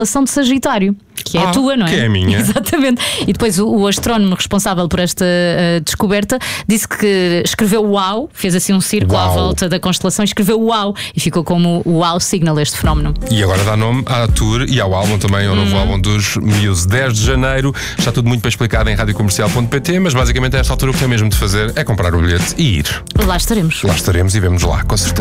constelação de Sagitário, que é a tua, não é? Que é a minha. Exatamente. E depois o astrónomo responsável por esta descoberta disse que escreveu uau, fez assim um círculo à volta da constelação, escreveu uau e ficou como o wow signal este fenómeno. E agora dá nome à tour e ao álbum também, ao novo álbum dos Muse. 10 de janeiro, está tudo muito bem explicado em radiocomercial.pt, mas basicamente a esta altura o que tem mesmo de fazer é comprar o bilhete e ir. Lá estaremos. Lá estaremos e vemos lá, com certeza.